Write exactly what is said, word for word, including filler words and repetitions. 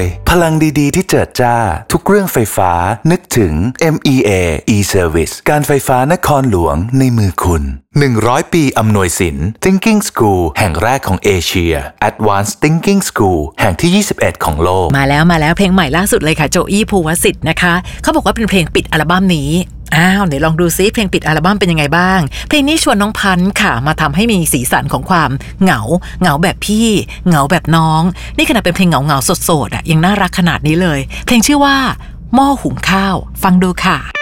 พลังดีๆที่เจิดจ้าทุกเรื่องไฟฟ้านึกถึง เอ็ม อี เอ e-Service การไฟฟ้านครหลวงในมือคุณหนึ่งร้อยปีอำนวยสิน Thinking School แห่งแรกของเอเชีย Advanced Thinking School แห่งที่ยี่สิบเอ็ดของโลกมาแล้วมาแล้วเพลงใหม่ล่าสุดเลยค่ะโจอี้ภูวสิทธิ์นะคะเขาบอกว่าเป็นเพลงปิดอัลบั้มนี้อ้าวเดี๋ยวลองดูซิเพลงปิดอัลบั้มเป็นยังไงบ้างเพลงนี้ชวนน้องพันธ์ค่ะมาทำให้มีสีสันของความเหงาเหงาแบบพี่เหงาแบบน้องนี่ขนาดเป็นเพลงเหงาเหงาสดๆอ่ะยังน่ารักขนาดนี้เลยเพลงชื่อว่าหม้อหุงข้าวฟังดูค่ะ